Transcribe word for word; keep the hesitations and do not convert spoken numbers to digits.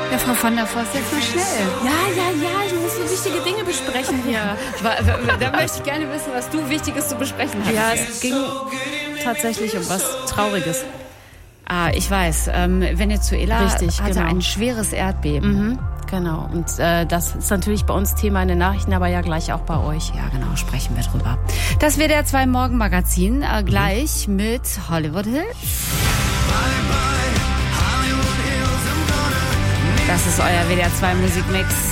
Ja, Frau von der Voss, jetzt mal schnell. Ja, ja, ja, ich muss so wichtige Dinge besprechen hier. Da möchte ich gerne wissen, was du Wichtiges zu besprechen hast. Ja, es ging tatsächlich um was Trauriges. Ah, ich weiß. Ähm, Venezuela Richtig, hatte genau. ein schweres Erdbeben. Mhm, genau. Und äh, das ist natürlich bei uns Thema in den Nachrichten, aber ja gleich auch bei euch. Ja, genau, sprechen wir drüber. Das W D R zwei Morgenmagazin, äh, gleich mhm. mit Hollywood Hills. Das ist euer W D R zwei Musikmix.